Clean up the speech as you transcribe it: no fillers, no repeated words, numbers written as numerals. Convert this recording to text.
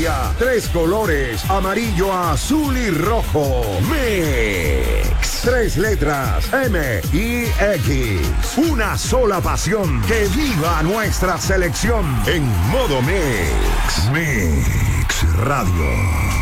patria. 3 colores, amarillo, azul y rojo. Mix. 3 letras, M-I-X. Una sola pasión. Que viva nuestra selección en modo Mix. Mix Radio.